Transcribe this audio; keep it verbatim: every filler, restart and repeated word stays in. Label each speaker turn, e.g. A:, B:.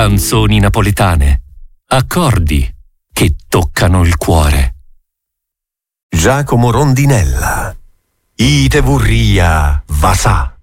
A: Canzoni napoletane, accordi che toccano il cuore.
B: Giacomo Rondinella, Ite Vurria Vasà.